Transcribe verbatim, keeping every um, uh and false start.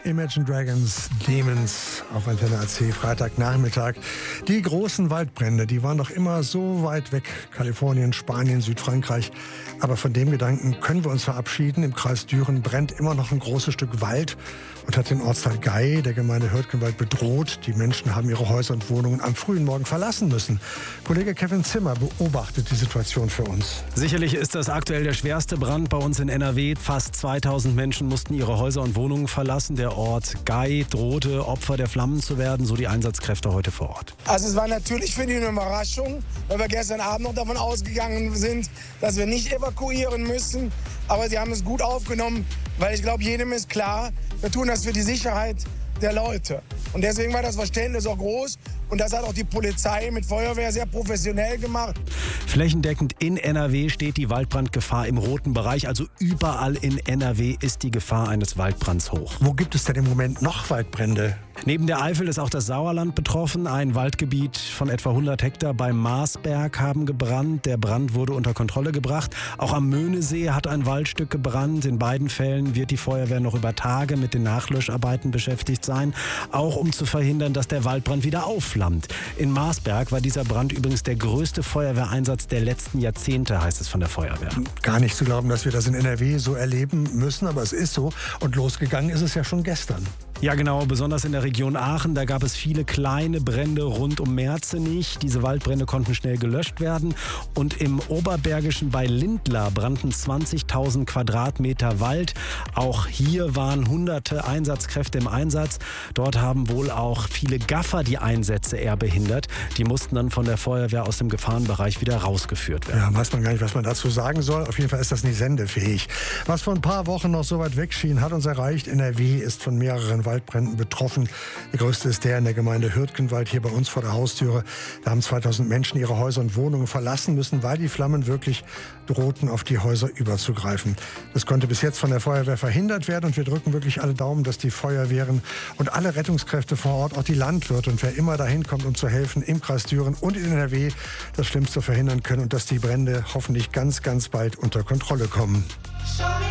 Imagine Dragons, Demons auf Antenne A C, Freitagnachmittag. Die großen Waldbrände, die waren doch immer so weit weg. Kalifornien, Spanien, Südfrankreich. Aber von dem Gedanken können wir uns verabschieden. Im Kreis Düren brennt immer noch ein großes Stück Wald und hat den Ortsteil Gey der Gemeinde Hürtgenwald bedroht. Die Menschen haben ihre Häuser und Wohnungen am frühen Morgen verlassen müssen. Kollege Kevin Zimmer beobachtet die Situation für uns. Sicherlich ist das aktuell der schwerste Brand bei uns in N R W. Fast zweitausend Menschen mussten ihre Häuser und Wohnungen verlassen. Der Ort Gey drohte, Opfer der Flammen zu werden, so die Einsatzkräfte heute vor Ort. Also es war natürlich für die eine Überraschung, weil wir gestern Abend noch davon ausgegangen sind, dass wir nicht evakuieren müssen. Aber sie haben es gut aufgenommen, weil ich glaube, jedem ist klar, wir tun das für die Sicherheit der Leute. Und deswegen war das Verständnis auch groß. Und das hat auch die Polizei mit Feuerwehr sehr professionell gemacht. Flächendeckend in N R W steht die Waldbrandgefahr im roten Bereich. Also überall in N R W ist die Gefahr eines Waldbrands hoch. Wo gibt es denn im Moment noch Waldbrände? Neben der Eifel ist auch das Sauerland betroffen. Ein Waldgebiet von etwa hundert Hektar beim Marsberg haben gebrannt. Der Brand wurde unter Kontrolle gebracht. Auch am Möhnesee hat ein Waldstück gebrannt. In beiden Fällen wird die Feuerwehr noch über Tage mit den Nachlöscharbeiten beschäftigt sein, auch um zu verhindern, dass der Waldbrand wieder aufflammt. In Marsberg war dieser Brand übrigens der größte Feuerwehreinsatz der letzten Jahrzehnte, heißt es von der Feuerwehr. Gar nicht zu glauben, dass wir das in N R W so erleben müssen, aber es ist so. Und losgegangen ist es ja schon gestern. Ja genau, besonders in der Region Aachen, da gab es viele kleine Brände rund um Merzenich. Diese Waldbrände konnten schnell gelöscht werden. Und im Oberbergischen bei Lindlar brannten zwanzigtausend Quadratmeter Wald. Auch hier waren hunderte Einsatzkräfte im Einsatz. Dort haben wohl auch viele Gaffer die Einsätze eher behindert. Die mussten dann von der Feuerwehr aus dem Gefahrenbereich wieder rausgeführt werden. Ja, weiß man gar nicht, was man dazu sagen soll. Auf jeden Fall ist das nicht sendefähig. Was vor ein paar Wochen noch so weit weg schien, hat uns erreicht. N R W ist von mehreren Waldbränden betroffen. Der größte ist der in der Gemeinde Hürtgenwald, hier bei uns vor der Haustüre. Da haben zweitausend Menschen ihre Häuser und Wohnungen verlassen müssen, weil die Flammen wirklich drohten, auf die Häuser überzugreifen. Das konnte bis jetzt von der Feuerwehr verhindert werden und wir drücken wirklich alle Daumen, dass die Feuerwehren und alle Rettungskräfte vor Ort, auch die Landwirte und wer immer dahin kommt, um zu helfen, im Kreis Düren und in N R W das Schlimmste verhindern können und dass die Brände hoffentlich ganz, ganz bald unter Kontrolle kommen.